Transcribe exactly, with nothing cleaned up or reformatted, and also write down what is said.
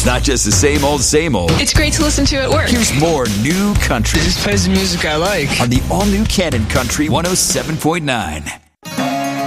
It's not just the same old, same old. It's great to listen to at work. Here's more new country. This plays the music I like. On the all-new Cannon Country one oh seven point nine.